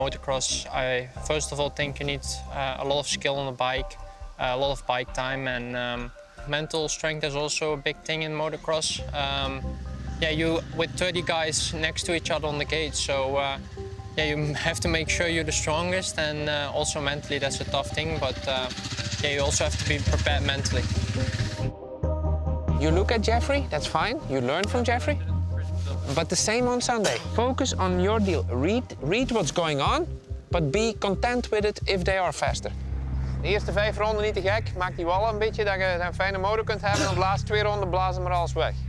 Motocross, I first of all think you need a lot of skill on the bike, a lot of bike time, and mental strength is also a big thing in motocross. Yeah, you with 30 guys next to each other on the gate, so yeah, you have to make sure you're the strongest, and also mentally that's a tough thing, but yeah, you also have to be prepared mentally. You look at Jeffrey, that's fine, you learn from Jeffrey, but the same on Sunday. Focus on your deal, read what's going on, but be content with it if they are faster. De eerste 5 ronden niet te gek, maak die wallen een beetje dat je een fijne motor kunt hebben, en de laatste 2 ronden blazen maar alles weg.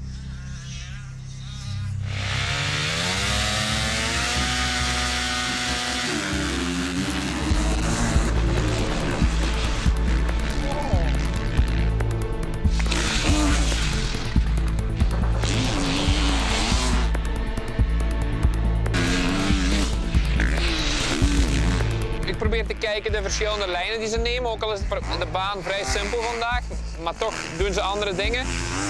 Ik probeer te kijken de verschillende lijnen die ze nemen, ook al is de baan vrij simpel vandaag, maar toch doen ze andere dingen.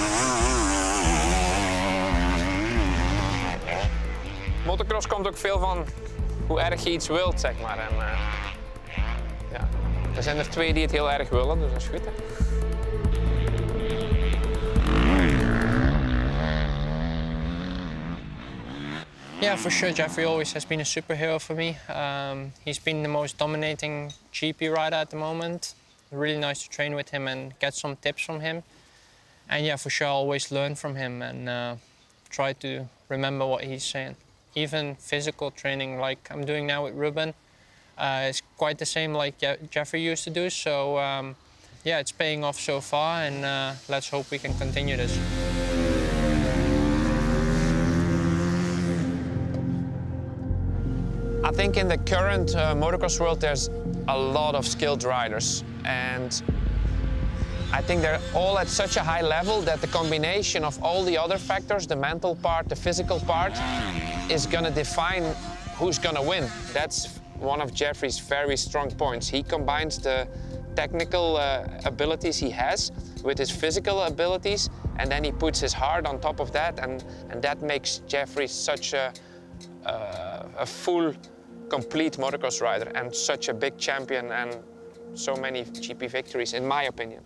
Motocross komt ook veel van hoe erg je iets wilt, zeg maar. En, ja. Er zijn er 2 die het heel erg willen, dus dat is goed. Hè? Yeah, for sure, Jeffrey always has been a superhero for me. He's been the most dominating GP rider at the moment. Really nice to train with him and get some tips from him. And yeah, for sure, I always learn from him and try to remember what he's saying. Even physical training, like I'm doing now with Ruben, it's quite the same like Jeffrey used to do. So yeah, it's paying off so far, and let's hope we can continue this. I think in the current motocross world there's a lot of skilled riders, and I think they're all at such a high level that the combination of all the other factors, the mental part, the physical part, is gonna define who's gonna win. That's one of Jeffrey's very strong points. He combines the technical abilities he has with his physical abilities, and then he puts his heart on top of that, and that makes Jeffrey such a full, complete motocross rider and such a big champion and so many GP victories, in my opinion.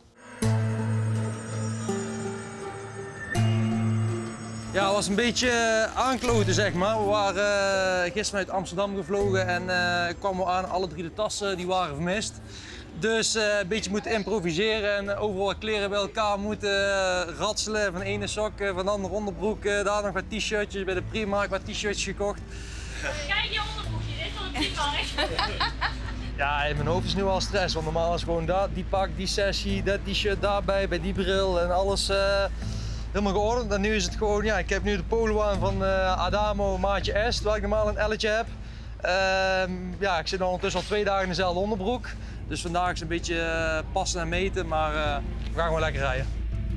Ja, het was een beetje aankloten, zeg maar. We waren gisteren uit Amsterdam gevlogen en kwamen we aan, alle 3 de tassen die waren vermist. Dus een beetje moeten improviseren en overal kleren bij elkaar moeten ratselen. Van de ene sok, van de andere onderbroek, daar nog wat t-shirtjes. Bij de Primark wat t-shirtjes gekocht. Kijk je onderbroekje, dit is van de Primark. Ja, in mijn hoofd is nu al stress, want normaal is gewoon dat, die pak, die sessie, dat t-shirt daarbij, bij die bril en alles helemaal geordend. En nu is het gewoon, ja, ik heb nu de polo aan van Adamo maatje S, waar ik normaal een L'tje heb. Ja, ik zit ondertussen al 2 dagen in dezelfde onderbroek. Dus vandaag is een beetje passen en meten, maar we gaan gewoon lekker rijden.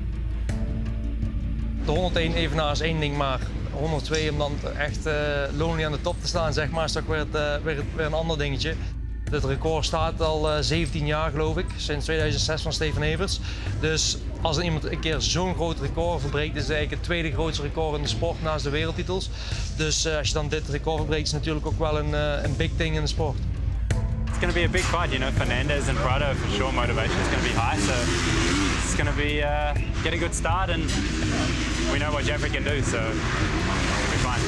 De 101 evenaar is 1 ding, maar 102 om dan echt lonely aan de top te staan, zeg maar, is toch weer een ander dingetje. Het record staat al 17 jaar, geloof ik, sinds 2006 van Steven Evers. Dus als er iemand een keer zo'n groot record verbreekt, is het eigenlijk het 2e grootste record in de sport naast de wereldtitels. Dus als je dan dit record verbreekt, is het natuurlijk ook wel een big thing in de sport. It's going to be a big fight, you know. Fernandez and Prado, for sure, motivation is going to be high. So it's going to be get a good start, and we know what Jeffrey can do, so it'll be fine.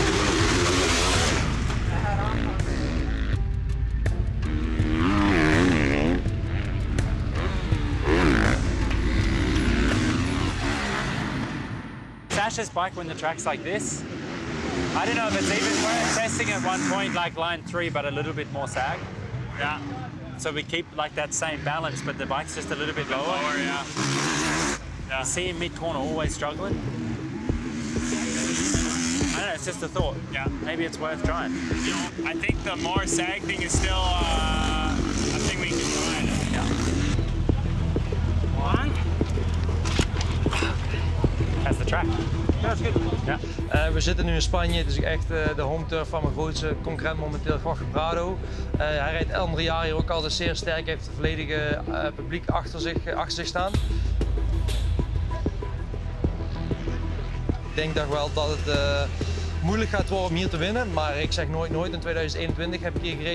Sasha's bike when the track's like this, I don't know if it's even, we're testing at one point like line 3, but a little bit more sag. Yeah. So we keep like that same balance, but the bike's just a little bit lower. Yeah. You see him mid-corner always struggling? I don't know, it's just a thought. Yeah. Maybe it's worth trying. You know, I think the more sag thing is still a thing we can try. Yeah. 1. That's the track. Ja, dat is goed. Ja. We zitten nu in Spanje, het is echt de home turf van mijn grootste concurrent momenteel, Jorge Prado. Hij rijdt el andere jaar hier ook altijd zeer sterk, heeft het volledige publiek achter zich staan. Ik denk toch wel dat het moeilijk gaat worden om hier te winnen. Maar ik zeg nooit nooit. In 2021 heb ik hier gereden.